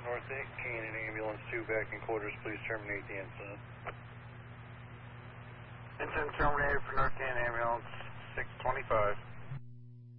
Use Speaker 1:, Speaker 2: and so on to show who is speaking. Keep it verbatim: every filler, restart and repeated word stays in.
Speaker 1: North eight, Canyon Ambulance two back in quarters, please terminate the incident.
Speaker 2: Incident terminated for North Canyon Ambulance six twenty-five.